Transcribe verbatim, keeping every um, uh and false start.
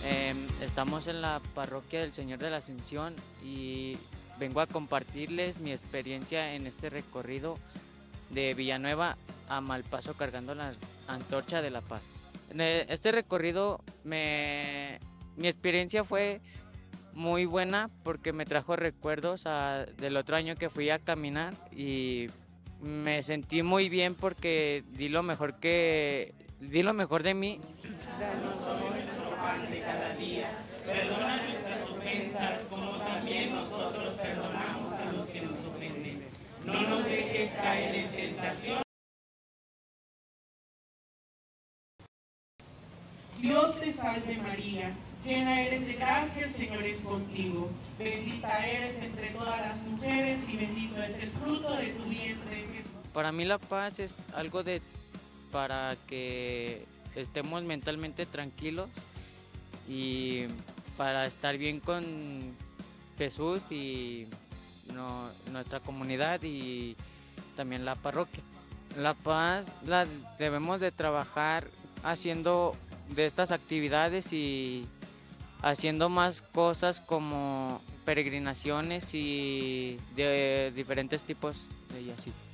Em, estamos en la parroquia del Señor de la Ascensión y vengo a compartirles mi experiencia en este recorrido de Villanueva a Malpaso cargando la antorcha de la paz. En e- este recorrido me, mi experiencia fue muy buena porque me trajo recuerdos a- del otro año que fui a caminar y me sentí muy bien porque di lo mejor que di lo mejor de mí. Danos hoy nuestro pan de cada día. Perdona nuestras ofensas como también nosotros perdonamos a los que nos ofenden. No nos dejes caer en tentación. Dios te salve María, llena eres de gracia, el Señor es contigo. Bendita eres entre todas las mujeres y bendito es el fruto de tu vientre, Jesús. Para mí la paz es algo de para que estemos mentalmente tranquilos y para estar bien con Jesús y no- nuestra comunidad y también la parroquia. La paz la debemos de trabajar haciendo de estas actividades y haciendo más cosas como peregrinaciones y de diferentes tipos de ellas. Sí.